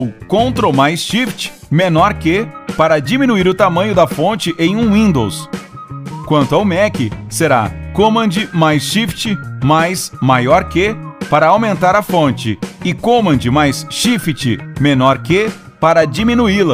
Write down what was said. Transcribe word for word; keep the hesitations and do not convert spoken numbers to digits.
Ctrl mais Shift menor que para diminuir o tamanho da fonte em um Windows. Quanto ao Mac, será Command mais Shift mais maior que para aumentar a fonte e Command mais Shift menor que para diminuí-la.